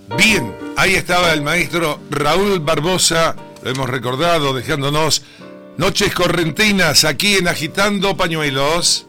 Bien, ahí estaba el maestro Raúl Barbosa, lo hemos recordado, dejándonos noches correntinas aquí en Agitando Pañuelos.